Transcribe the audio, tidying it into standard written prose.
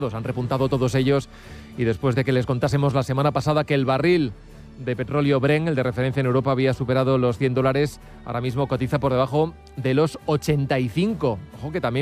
Han repuntado todos ellos y después de que les contásemos la semana pasada que el barril de petróleo Brent, el de referencia en Europa, había superado los $100, ahora mismo cotiza por debajo de los 85. Ojo que también